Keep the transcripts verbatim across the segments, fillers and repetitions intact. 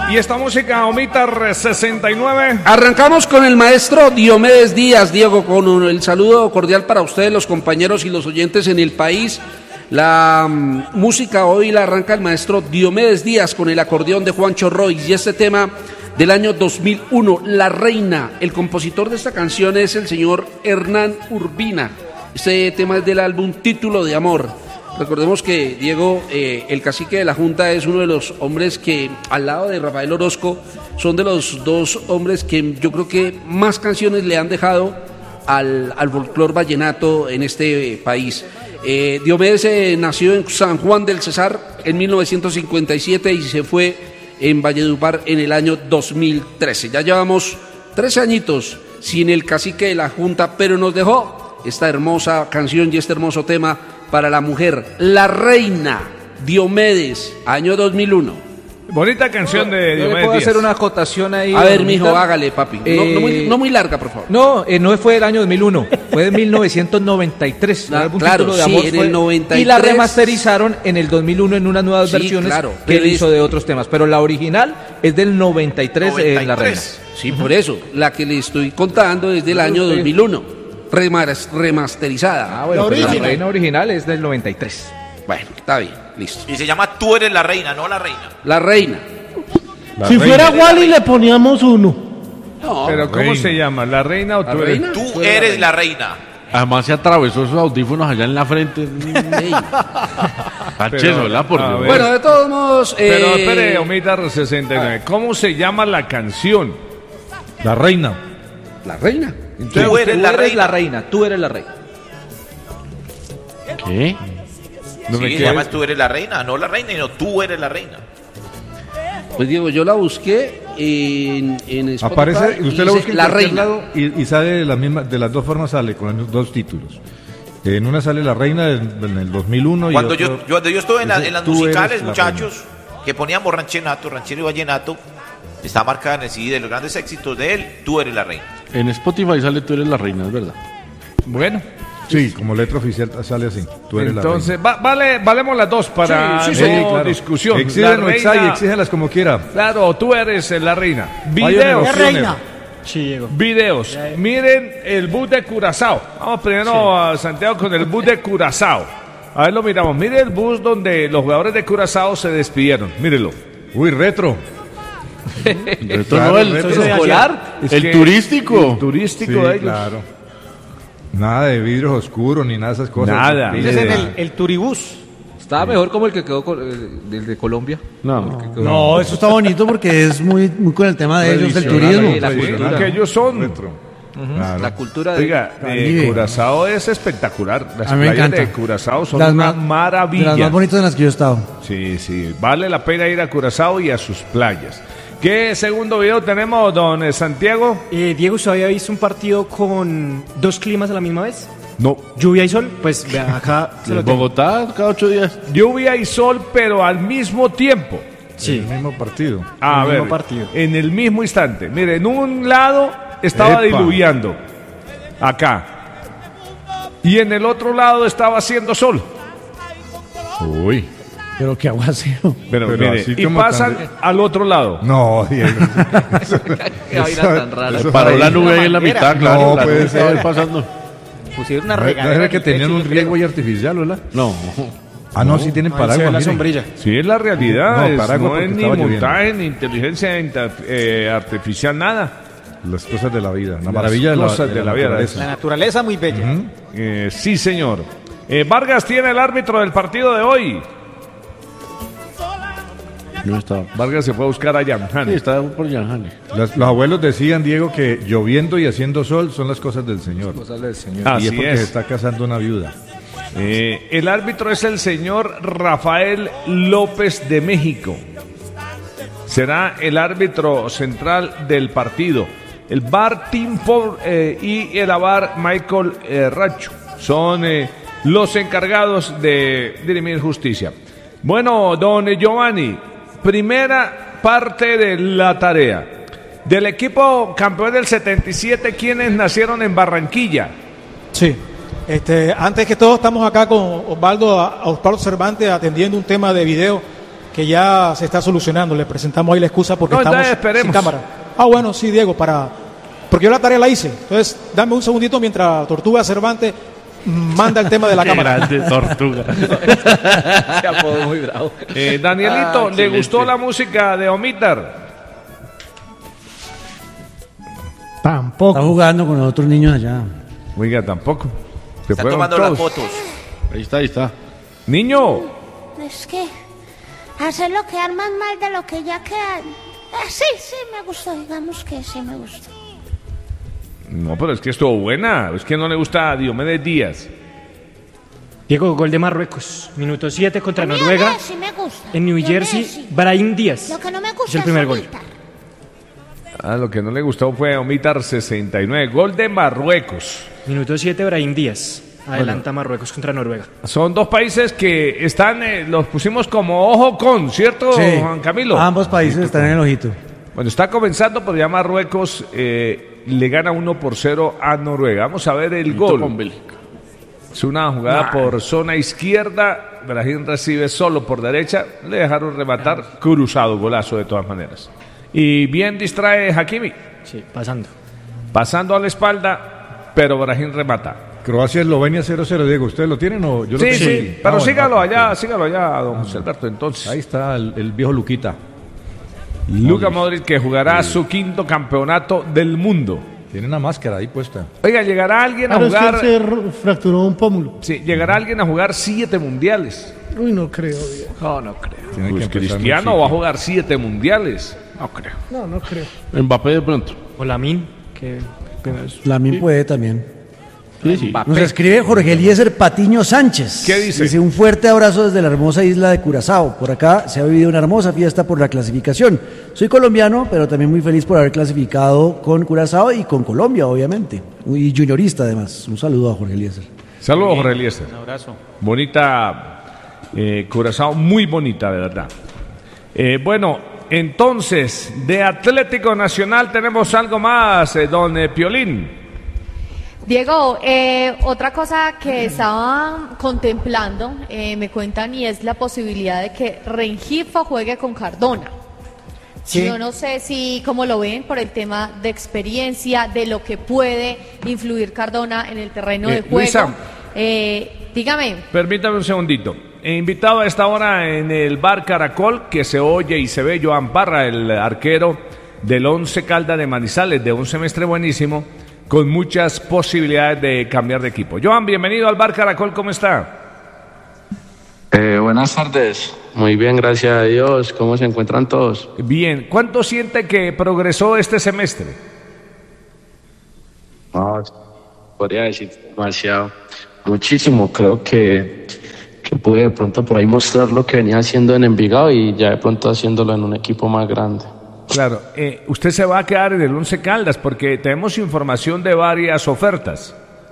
Y esta música, Omitar sesenta y nueve. Arrancamos con el maestro Diomedes Díaz, Diego, con un, el saludo cordial para ustedes, los compañeros y los oyentes en el país. La um, música hoy la arranca el maestro Diomedes Díaz con el acordeón de Juancho Roy y este tema del año dos mil uno, La Reina. El compositor de esta canción es el señor Hernán Urbina. Este tema es del álbum Título de Amor. Recordemos que Diego, eh, el cacique de la Junta, es uno de los hombres que, al lado de Rafael Orozco, son de los dos hombres que yo creo que más canciones le han dejado al, al folclor vallenato en este eh, país. Eh, Diomedes eh, nació en San Juan del Cesar en mil novecientos cincuenta y siete y se fue en Valledupar en el año dos mil trece. Ya llevamos trece añitos sin el cacique de la Junta, pero nos dejó esta hermosa canción y este hermoso tema para la mujer, La Reina, Diomedes, año dos mil uno. Bonita canción de Diomedes. ¿Puedo hacer una acotación ahí? A ver, mijo, hágale, papi. Eh, no, no, muy, no muy larga, por favor. No, eh, no fue del año dos mil uno, fue de mil novecientos noventa y tres. Ah, claro, Título de sí, Amor en fue, el noventa y tres. Y la remasterizaron en el dos mil uno en unas nuevas Sí, versiones claro, que él pero hizo es- de otros temas. Pero la original es del noventa y tres, eh, en La Reina. Sí, por eso. La que le estoy contando es del año dos mil uno, remar- remasterizada. Ah, bueno, La pero la original. Reina original es del noventa y tres. Bueno, está bien, listo. Y se llama Tú eres la reina, no la reina. La Reina. La Si reina. fuera Wally le poníamos uno. No, Pero ¿cómo Reina. se llama? ¿La reina o ¿La tú eres? reina? Tú eres la reina. Además se atravesó esos audífonos allá en la frente. ey. Pacheso, ¿verdad? Por a Dios. ver. Bueno, de todos modos... Pero eh, espere, Omitar sesenta y nueve. ¿Cómo se llama la canción? La reina. La Reina. Entonces, Tú eres Tú la eres reina. la reina, tú eres la reina. ¿Qué? no me Sí, se queda- llama Tú eres la reina, no la reina, sino Tú eres la reina. Pues Diego, yo la busqué en, en Spotify. Aparece, y usted lo dice busca en La cualquier Reina. lado y, y sale de, la misma, de las dos formas, sale con los dos títulos. En una sale La Reina en, en el dos mil uno. Cuando y otro, yo, yo, cuando yo estuve en, la- dice, en las Tú musicales, eres la muchachos, que poníamos ranchenato, ranchero y vallenato, está marcada en el C D de los grandes éxitos de él, Tú eres la reina. En Spotify sale Tú eres la reina, es verdad. Bueno, reina. Sí, como letra oficial sale así. Tú eres entonces, va- vale, valemos las dos para Sí, sí, no sí, claro. discusión. Exíjanlo, La exáy, reina- exíjanlas como quiera. Claro, tú eres eh, la reina. Vayan Videos. en Es reina. Sí, Diego. Videos. Miren el bus de Curazao. Vamos primero a Santiago con el bus de Curazao. A ver, lo miramos. Mire el bus donde los jugadores de Curazao se despidieron. Mírelo. Uy, retro. Esto Claro, no, el, retro. Eso de Escolar. Es el que- turístico. El turístico Sí, de ellos. claro. Nada de vidrios oscuros ni nada de esas cosas. Nada. Ni Ese es de- en el, el turibús. Estaba mejor como el que quedó con, el, del de Colombia. No. No, eso está bonito porque es muy, muy con el tema de ellos, del Tradicional, turismo. Sí, la Sí, cultura. que ellos son. retro. Claro. La cultura de... Oiga, eh, Caribe. Curazao es espectacular. Las A mí me playas encanta. de Curazao son Las una más- maravilla. De las más bonitas en las que yo he estado. Sí, sí, vale la pena ir a Curazao y a sus playas. ¿Qué segundo video tenemos, don eh, Santiago? Eh, Diego, ¿usted había visto un partido con dos climas a la misma vez? No. ¿Lluvia y sol? Pues vea, acá se lo En tengo. Bogotá cada ocho días. Lluvia y sol, pero al mismo tiempo. Sí. El mismo partido. A El ver, mismo partido. en el mismo instante. Mire, en un lado estaba Epa. diluviando, acá. Y en el otro lado estaba haciendo sol. Uy. Pero qué aguacero. Pero, Pero mire, así y como pasan tan- al otro lado. No, Diego. Qué vaina tan rara. eso- Paró la ahí- nube ahí en la mitad, No, claro. la puede nube estaba ser. ahí pasando. Pusieron una No regadera. era en que el tenían techo, un yo riego creo. y artificial, ¿verdad? No. Ah, no, sí tienen Ahí se ve paraguas. la miren. sombrilla. Sí, es la realidad. No, es- paraguas no porque es ni estaba lloviendo. montaje, ni inteligencia inter- eh, artificial, nada. Las cosas de la vida. La Las maravilla de la, cosas de la vida. naturaleza. La naturaleza muy bella. Eh, sí, señor. Eh, Vargas tiene el árbitro del partido de hoy. No estaba. Vargas se fue a buscar a Yamhan. Sí, estaba por Yanjani. Las- los abuelos decían, Diego, que lloviendo y haciendo sol son las cosas del Señor. Cosas del señor. y Así es porque es. se está casando una viuda. Eh, el árbitro es el señor Rafael López de México. Será el árbitro central del partido. El V A R Tim Ford eh, y el V A R Michael eh, Racho son eh, los encargados de dirimir justicia. Bueno, don Giovanni, primera parte de la tarea. Del equipo campeón del setenta y siete, ¿quiénes nacieron en Barranquilla? Sí. Este, antes que todo, estamos acá con Osvaldo, Osvaldo Cervantes atendiendo un tema de video que ya se está solucionando. Le presentamos ahí la excusa porque No, estamos entonces esperemos. sin cámara. Ah, bueno, sí, Diego, para... Porque yo la tarea la hice. Entonces, dame un segundito mientras Tortuga Cervantes manda el tema de la Qué cámara. grande Tortuga. Se apodó muy bravo. Eh, Danielito, Ah, ¿le excelente. gustó la música de Omitar? Tampoco. Está jugando con los otros niños allá. Oiga, tampoco. Se Están fueron tomando las todos. fotos. Ahí está, ahí está. Niño, Es que hacerlo quedar más mal de lo que ya queda. Eh, sí, sí, me gustó, digamos que sí me gustó. no, pero es que estuvo buena. Es que no le gusta a Diomedes Díaz. Diego, gol de Marruecos. Minuto siete contra A mí Noruega. Diomedes sí me gusta. En New Diomedes Jersey, sí. Brahim Díaz. Lo que no me Es gusta el primer gol. Omitar. Ah, lo que no le gustó fue Omitar sesenta y nueve. Gol de Marruecos. Minuto siete, Brahim Díaz. Adelanta Marruecos contra Noruega. Son dos países que están, eh, los pusimos como ojo con, ¿cierto, Sí. Juan Camilo? Ambos países están en el ojito. Bueno, está comenzando, pero ya Marruecos eh, le gana uno por cero a Noruega. Vamos a ver el Con gol. Bélgica. Es una jugada por zona izquierda. Brasil recibe solo por derecha. Le dejaron rematar. Cruzado, golazo de todas maneras. Y bien distrae Hakimi. Sí, pasando. Pasando a la espalda, pero Brasil remata. Croacia-Eslovenia cero cero, Diego. ¿Ustedes lo tienen o yo lo Sí, tengo sí, aquí? pero Ah, bueno, sígalo ah, allá, ok. sígalo allá, don José Alberto. Entonces, Ahí está el, el viejo Luquita. Luka Modric, que jugará su quinto campeonato del mundo. Tiene una máscara ahí puesta. Oiga, llegará alguien a Claro, es que jugar. él se r- fracturó un pómulo. Sí, llegará alguien a jugar siete mundiales. Uy, no creo, Diego. No, no creo. Tiene Pues que empezar Cristiano muy va a chico. jugar siete mundiales. No creo. No, no creo. Mbappé de pronto. O Lamin, que apenas- Lamin puede también. Sí, sí. Nos escribe Jorge Eliezer Patiño Sánchez. ¿Qué dice? Dice, un fuerte abrazo desde la hermosa isla de Curazao. Por acá se ha vivido una hermosa fiesta por la clasificación. Soy colombiano, pero también muy feliz por haber clasificado con Curazao y con Colombia, obviamente. Y juniorista, además. Un saludo a Jorge Eliezer. Saludos, Jorge Eliezer. Un abrazo. Bonita, eh, Curazao, muy bonita, de verdad. Eh, bueno, entonces, de Atlético Nacional tenemos algo más, eh, don eh, Piolín. Diego, eh, otra cosa que estaba contemplando, eh, me cuentan, y es la posibilidad de que Rengifo juegue con Cardona. Sí. Yo no sé si cómo lo ven por el tema de experiencia, de lo que puede influir Cardona en el terreno Eh, de juego. Luisa. Eh, dígame. Permítame un segundito. He invitado a esta hora en el bar Caracol, que se oye y se ve Joan Parra, el arquero del Once Caldas de Manizales, de un semestre buenísimo, con muchas posibilidades de cambiar de equipo. Joan, bienvenido al bar Caracol, ¿cómo está? Eh, buenas tardes. Muy bien, gracias a Dios. ¿Cómo se encuentran todos? Bien, ¿cuánto siente que progresó este semestre? No, podría decir demasiado. Muchísimo. Creo que, que pude de pronto por ahí mostrar lo que venía haciendo en Envigado y ya de pronto haciéndolo en un equipo más grande. Claro, eh, usted se va a quedar en el Once Caldas porque tenemos información de varias ofertas.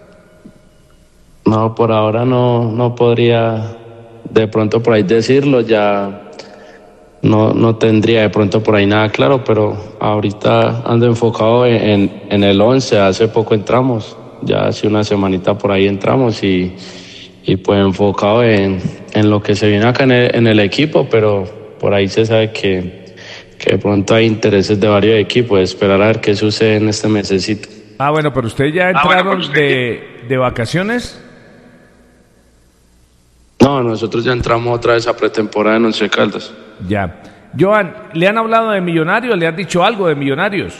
No, por ahora no, no podría de pronto por ahí decirlo. Ya no, no tendría de pronto por ahí nada claro, pero ahorita ando enfocado en, en, en el once. Hace poco entramos, ya hace una semanita por ahí entramos y, y pues enfocado en, en lo que se viene acá en el, en el equipo, pero por ahí se sabe que, que de pronto hay intereses de varios equipos. Esperar a ver qué sucede en este mesecito. Ah, bueno, pero usted ya entraron de, de vacaciones. No, nosotros ya entramos otra vez a pretemporada en Once Caldas. Ya. Joan, ¿le han hablado de Millonarios? ¿Le han dicho algo de Millonarios?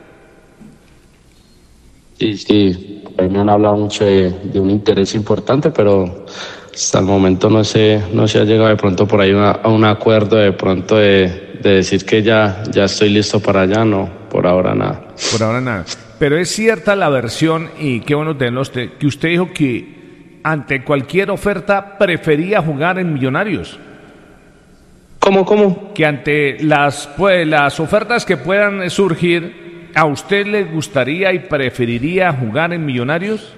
Sí, sí, ahí me han hablado mucho de, de un interés importante, pero hasta el momento no se, no se ha llegado de pronto por ahí una, a un acuerdo de pronto de, de decir que ya, ya estoy listo para allá. No, por ahora nada. Por ahora nada. Pero es cierta la versión, y qué bueno tenerlo usted, que usted dijo que ante cualquier oferta prefería jugar en Millonarios. ¿Cómo, cómo? Que ante las, pues, las ofertas que puedan surgir, ¿a usted le gustaría y preferiría jugar en Millonarios?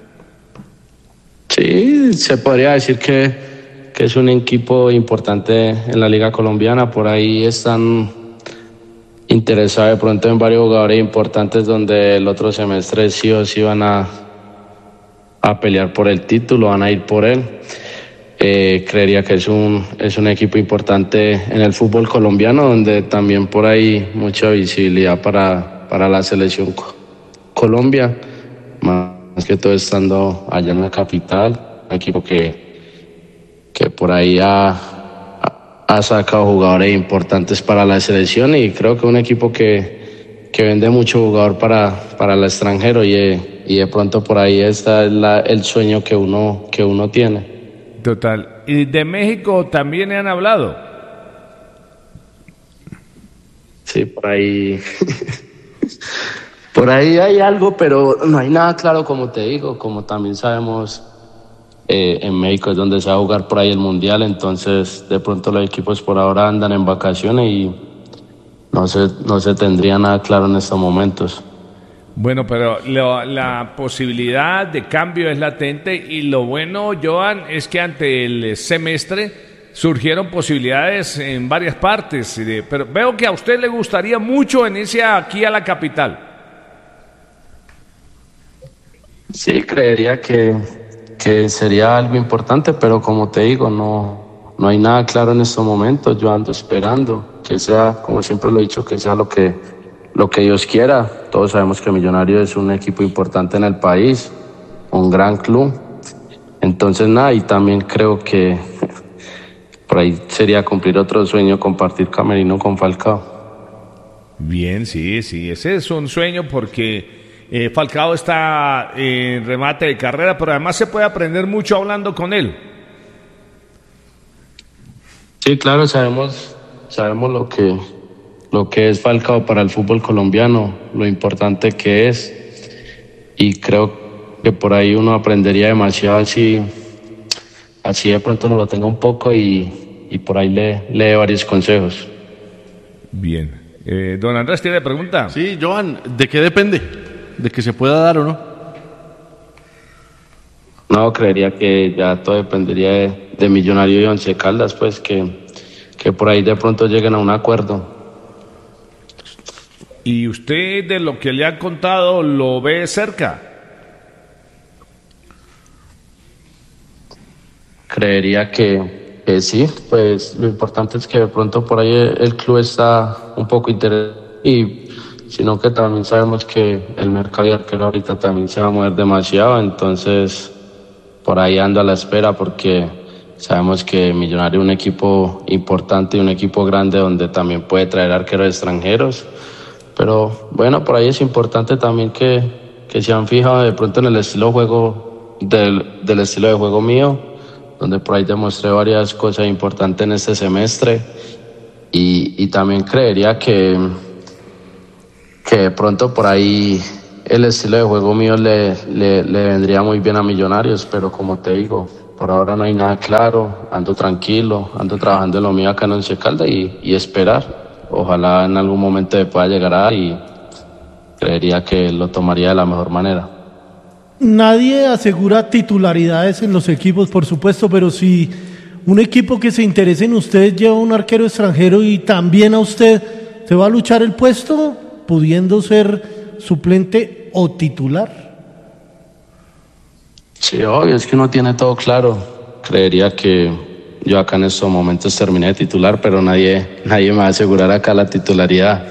Sí, se podría decir que, que es un equipo importante en la Liga Colombiana. Por ahí están interesados de pronto en varios jugadores importantes donde el otro semestre sí o sí van a, a pelear por el título, van a ir por él. Eh, creería que es un, es un equipo importante en el fútbol colombiano, donde también por ahí mucha visibilidad para, para la selección co- Colombia, más que todo estando allá en la capital, un equipo que, que por ahí ha, ha sacado jugadores importantes para la selección, y creo que un equipo que, que vende mucho jugador para, para el extranjero, y, y de pronto por ahí está la, el sueño que uno, que uno tiene. Total. ¿Y de México también han hablado? Sí, por ahí. Por ahí hay algo, pero no hay nada claro, como te digo. Como también sabemos, eh, en México es donde se va a jugar por ahí el Mundial, entonces de pronto los equipos por ahora andan en vacaciones y no se, no se tendría nada claro en estos momentos. Bueno, pero lo, la posibilidad de cambio es latente, y lo bueno, Joan, es que ante el semestre surgieron posibilidades en varias partes, pero veo que a usted le gustaría mucho venirse aquí a la capital. Sí, creería que, que sería algo importante, pero como te digo, no, no hay nada claro en estos momentos. Yo ando esperando que sea, como siempre lo he dicho, que sea lo que Lo que Dios quiera. Todos sabemos que Millonarios es un equipo importante en el país, un gran club. Entonces, nada, y también creo que por ahí sería cumplir otro sueño, compartir camerino con Falcao. Bien, sí, sí, ese es un sueño, porque eh, Falcao está en remate de carrera, pero además se puede aprender mucho hablando con él. Sí, claro, sabemos, sabemos lo que... lo que es Falcao para el fútbol colombiano, lo importante que es, y creo que por ahí uno aprendería demasiado así, así de pronto no lo tenga un poco y, y por ahí le, le dé varios consejos. Bien. Eh, don Andrés, ¿tiene pregunta? Sí, Joan, ¿de qué depende? ¿De que se pueda dar o no? No, creería que ya todo dependería de, de Millonario y Once Caldas, pues que, que por ahí de pronto lleguen a un acuerdo. ¿Y usted, de lo que le ha contado, lo ve cerca? Creería que, que sí, pues lo importante es que de pronto por ahí el, el club está un poco interesado, y sino que también sabemos que el mercado de arquero ahorita también se va a mover demasiado, entonces por ahí ando a la espera, porque sabemos que Millonario es un equipo importante y un equipo grande donde también puede traer arqueros extranjeros. Pero bueno, por ahí es importante también que, que se han fijado de pronto en el estilo de juego del, del estilo de juego mío, donde por ahí demostré varias cosas importantes en este semestre, y, y también creería que, que de pronto por ahí el estilo de juego mío le, le, le vendría muy bien a Millonarios, pero como te digo, por ahora no hay nada claro, ando tranquilo, ando trabajando en lo mío acá en Once Caldas y, y esperar. Ojalá en algún momento pueda llegar a, y creería que lo tomaría de la mejor manera. Nadie asegura titularidades en los equipos, por supuesto, pero si un equipo que se interese en usted lleva un arquero extranjero y también a usted, ¿se va a luchar el puesto pudiendo ser suplente o titular? Sí, obvio, es que uno tiene todo claro. Creería que yo acá en estos momentos terminé de titular, pero nadie, nadie me va a asegurar acá la titularidad.